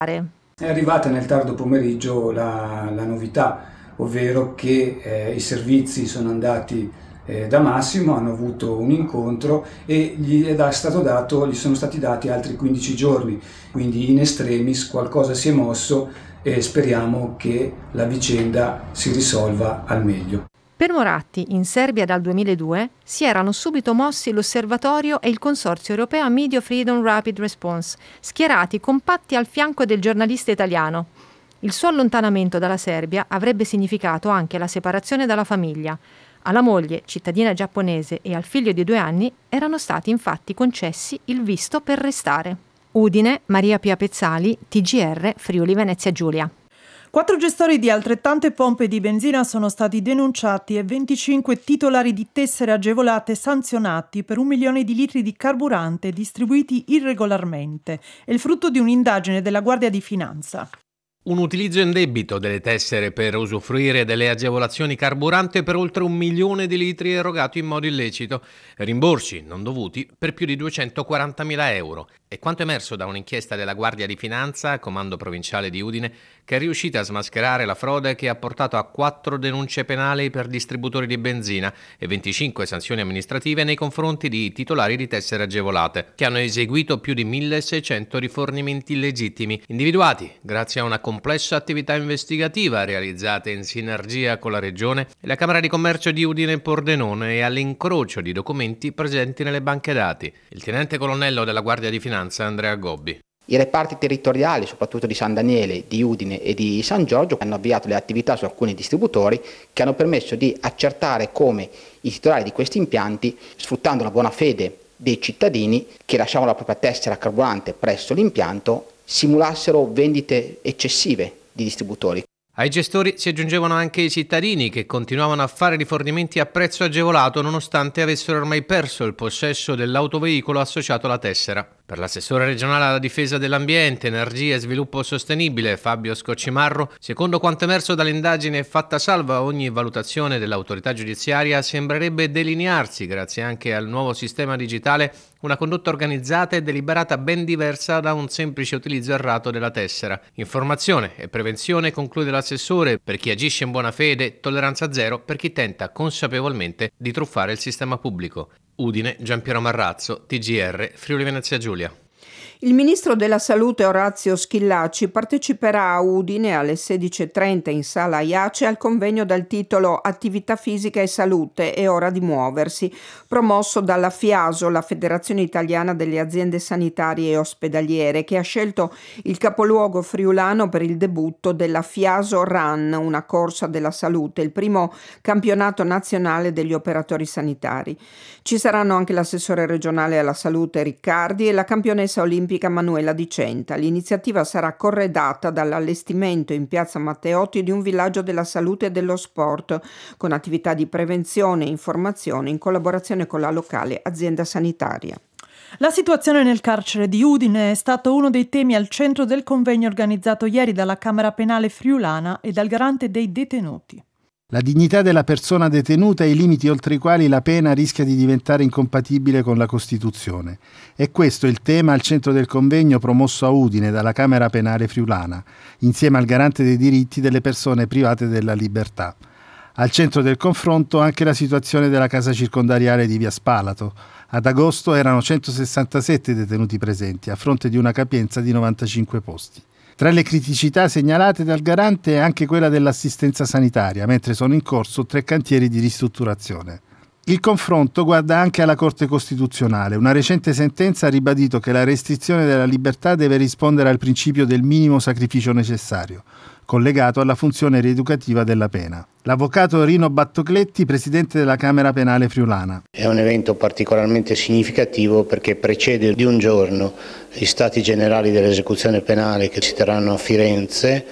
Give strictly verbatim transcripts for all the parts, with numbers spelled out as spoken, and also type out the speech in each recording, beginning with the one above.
È arrivata nel tardo pomeriggio la, la novità, ovvero che eh, i servizi sono andati eh, da Massimo, hanno avuto un incontro e gli è stato dato, gli sono stati dati altri quindici giorni, quindi in extremis qualcosa si è mosso e speriamo che la vicenda si risolva al meglio. Per Moratti, in Serbia dal duemiladue, si erano subito mossi l'Osservatorio e il Consorzio Europeo Media Freedom Rapid Response, schierati compatti al fianco del giornalista italiano. Il suo allontanamento dalla Serbia avrebbe significato anche la separazione dalla famiglia. Alla moglie, cittadina giapponese, e al figlio di due anni erano stati infatti concessi il visto per restare. Udine, Maria Pia Pezzali, T G R, Friuli Venezia Giulia. Quattro gestori di altrettante pompe di benzina sono stati denunciati e venticinque titolari di tessere agevolate sanzionati per un milione di litri di carburante distribuiti irregolarmente. È il frutto di un'indagine della Guardia di Finanza. Un utilizzo indebito delle tessere per usufruire delle agevolazioni carburante per oltre un milione di litri erogato in modo illecito, rimborsi non dovuti per più di duecentoquarantamila euro. È quanto emerso da un'inchiesta della Guardia di Finanza, Comando Provinciale di Udine, che è riuscita a smascherare la frode che ha portato a quattro denunce penali per distributori di benzina e venticinque sanzioni amministrative nei confronti di titolari di tessere agevolate, che hanno eseguito più di milleseicento rifornimenti illegittimi, individuati grazie a una complessa attività investigativa realizzata in sinergia con la Regione e la Camera di Commercio di Udine e Pordenone e all'incrocio di documenti presenti nelle banche dati. Il tenente colonnello della Guardia di Finanza Andrea Gobbi. I reparti territoriali, soprattutto di San Daniele, di Udine e di San Giorgio, hanno avviato le attività su alcuni distributori che hanno permesso di accertare come i titolari di questi impianti, sfruttando la buona fede dei cittadini che lasciavano la propria tessera carburante presso l'impianto, simulassero vendite eccessive di distributori. Ai gestori si aggiungevano anche i cittadini che continuavano a fare rifornimenti a prezzo agevolato nonostante avessero ormai perso il possesso dell'autoveicolo associato alla tessera. Per l'assessore regionale alla difesa dell'ambiente, energia e sviluppo sostenibile Fabio Scoccimarro, secondo quanto emerso dall'indagine fatta salva ogni valutazione dell'autorità giudiziaria, sembrerebbe delinearsi, grazie anche al nuovo sistema digitale, una condotta organizzata e deliberata ben diversa da un semplice utilizzo errato della tessera. Informazione e prevenzione, conclude l'assessore, per chi agisce in buona fede, tolleranza zero per chi tenta consapevolmente di truffare il sistema pubblico. Udine, Giampiero Marrazzo, T G R, Friuli Venezia Giulia. Il ministro della Salute Orazio Schillaci parteciperà a Udine alle sedici e trenta in sala Aiace al convegno dal titolo Attività fisica e salute, è ora di muoversi, promosso dalla FIASO, la Federazione Italiana delle Aziende Sanitarie e Ospedaliere, che ha scelto il capoluogo friulano per il debutto della FIASO Run, una corsa della salute, il primo campionato nazionale degli operatori sanitari. Ci saranno anche l'assessore regionale alla salute Riccardi e la campionessa olimpica Manuela Di Centa. L'iniziativa sarà corredata dall'allestimento in piazza Matteotti di un villaggio della salute e dello sport con attività di prevenzione e informazione in collaborazione con la locale azienda sanitaria. La situazione nel carcere di Udine è stato uno dei temi al centro del convegno organizzato ieri dalla Camera Penale friulana e dal Garante dei Detenuti. La dignità della persona detenuta e i limiti oltre i quali la pena rischia di diventare incompatibile con la Costituzione. È questo il tema al centro del convegno promosso a Udine dalla Camera Penale friulana, insieme al Garante dei diritti delle persone private della libertà. Al centro del confronto anche la situazione della casa circondariale di Via Spalato. Ad agosto erano centosessantasette detenuti presenti, a fronte di una capienza di novantacinque posti. Tra le criticità segnalate dal Garante è anche quella dell'assistenza sanitaria, mentre sono in corso tre cantieri di ristrutturazione. Il confronto guarda anche alla Corte Costituzionale. Una recente sentenza ha ribadito che la restrizione della libertà deve rispondere al principio del minimo sacrificio necessario, collegato alla funzione rieducativa della pena. L'avvocato Rino Battocletti, presidente della Camera Penale friulana. È un evento particolarmente significativo perché precede di un giorno gli Stati Generali dell'Esecuzione Penale che si terranno a Firenze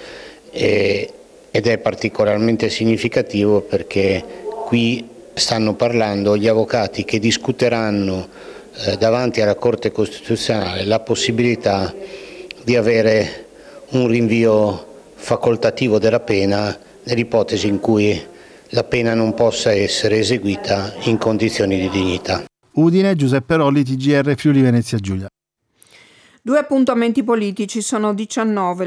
e, ed è particolarmente significativo perché qui stanno parlando gli avvocati che discuteranno eh, davanti alla Corte Costituzionale la possibilità di avere un rinvio facoltativo della pena nell'ipotesi in cui la pena non possa essere eseguita in condizioni di dignità. Udine, Giuseppe Rolli, T G R, Friuli Venezia Giulia. Due appuntamenti politici, sono diciannove